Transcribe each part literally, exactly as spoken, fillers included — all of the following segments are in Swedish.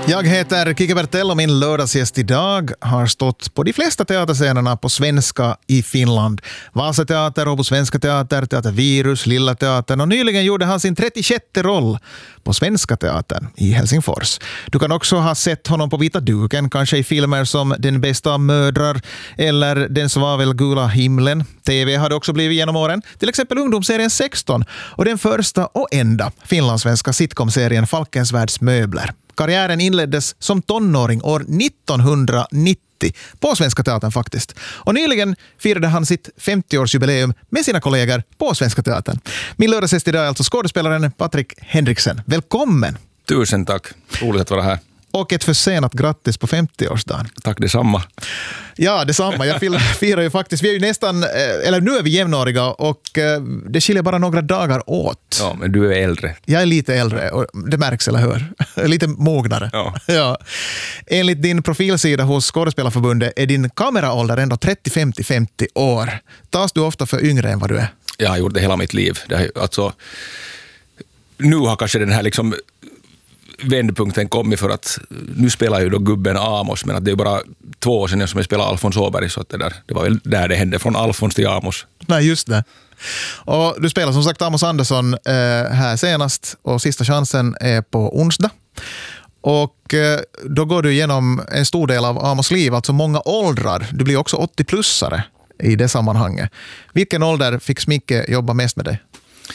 Jag heter Kike Bertell och min lördagsgäst idag har stått på de flesta teaterscenerna på svenska i Finland. Vasa teater, Åbo Svenska teater, Teater Virus, Lilla teatern och nyligen gjorde han sin trettiosjätte roll på Svenska teatern i Helsingfors. Du kan också ha sett honom på vita duken, kanske i filmer som Den bästa av mödrar eller Den svavelgula himlen. T V hade också blivit genom åren, till exempel ungdomsserien sexton och den första och enda finlandssvenska sitcom-serien Falkens världs möbler. Karriären inleddes som tonåring år nittonhundranittio på Svenska teatern faktiskt. Och nyligen firade han sitt femtioårsjubileum med sina kollegor på Svenska teatern. Min lördagsgäst idag är alltså skådespelaren Patrik Henriksen. Välkommen! Tusen tack. Roligt att vara här. Och ett försenat grattis på femtioårsdagen. Tack detsamma. Ja, detsamma. Jag firar ju faktiskt, vi är ju nästan, eller nu är vi jämnåriga och det skiljer bara några dagar åt. Ja, men du är äldre. Jag är lite äldre och det märks, eller hur? Lite mognare. Ja. Ja. Enligt din profilsida hos Skådespelarförbundet är din kameraålder ändå trettiofem till femtio år. Tas du ofta för yngre än vad du är? Jag har gjort det hela mitt liv. Det har, alltså, nu har kanske den här liksom vändpunkten kommit för att nu spelar ju då gubben Amos, men att det är bara två år sedan som jag spelade Alfons Åberg, så att det, där, det var väl där det hände, från Alfons till Amos. Nej, just det. Och du spelar som sagt Amos Andersson eh, här senast och sista chansen är på onsdag. Och eh, då går du igenom en stor del av Amos liv, alltså många åldrar. Du blir också åttio-plussare i det sammanhanget. Vilken ålder fick Smicke jobba mest med dig?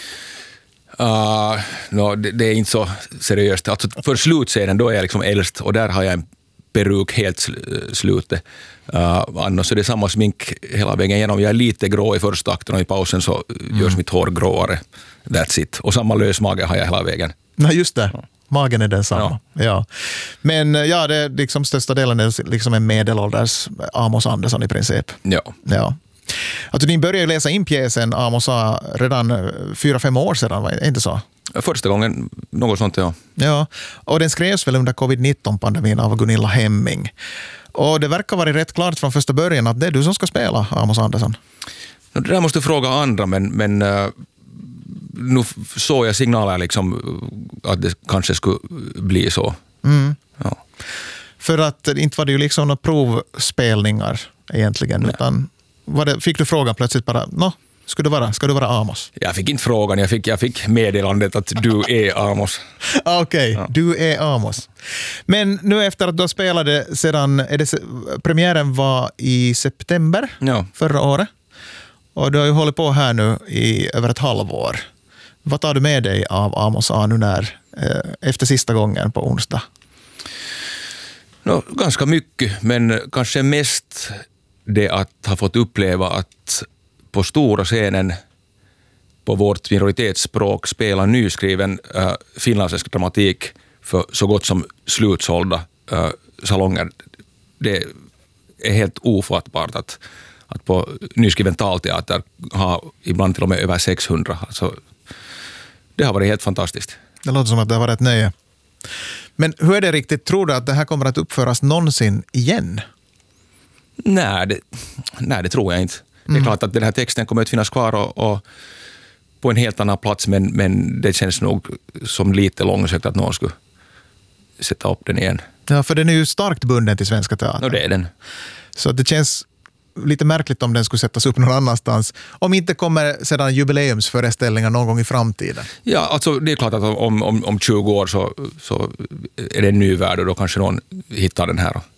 Uh, no, det, det är inte så seriöst. Alltså, för slutscenen då är jag liksom äldst och där har jag en peruk helt sl- slutet. Uh, annars är det samma smink hela vägen igenom. Jag är lite grå i första akten och i pausen så mm. görs mitt hår gråare. That's it. Och samma lösmage har jag hela vägen. Nej, just det. Magen är densamma. Ja. Ja. Men ja, det är liksom största delen är liksom en medelålders Amos Andersson i princip. Ja. Ja. Alltså, ni började läsa in pjäsen Amos redan fyra, fem år sedan, var det inte så? Första gången, något sånt, ja. Ja, och den skrevs väl under covid nitton-pandemin av Gunilla Hemming. Och det verkar vara rätt klart från första början att det är du som ska spela Amos Andersson. Det där måste du fråga andra, men, men uh, nu såg jag signaler liksom att det kanske skulle bli så. Mm. Ja. För att inte var det ju liksom några provspelningar egentligen, nej. Utan var det, fick du frågan plötsligt bara, nå, ska du vara, ska du vara Amos? Jag fick inte frågan, jag fick, jag fick meddelandet att du är Amos. Okej, okay, ja. Du är Amos. Men nu efter att du har spelat det sedan, är det, premiären var i september ja. förra året. Och du har ju hållit på här nu i över ett halvår. Vad tar du med dig av Amos A nu när, eh, efter sista gången på onsdag? No, ganska mycket, men kanske mest det att ha fått uppleva att på stora scenen på vårt minoritetsspråk spela nyskriven äh, finlandssvensk dramatik för så gott som slutsålda äh, salonger. Det är helt ofattbart att, att på nyskriven talteater ha ibland till och med över sexhundra. Alltså, det har varit helt fantastiskt. Det låter som att det har varit ett nöje. Men hur är det riktigt? Tror du att det här kommer att uppföras någonsin igen? Nej, det, nej, det tror jag inte. Mm. Det är klart att den här texten kommer att finnas kvar och, och på en helt annan plats, men, men det känns nog som lite långsökt att någon skulle sätta upp den igen. Ja, för den är ju starkt bunden till Svenska teatern. No, det är den. Så det känns lite märkligt om den skulle sättas upp någon annanstans. Om inte kommer sedan jubileumsföreställningar någon gång i framtiden. Ja, alltså det är klart att om, om, om tjugo år så, så är det en ny värld och då kanske någon hittar den här och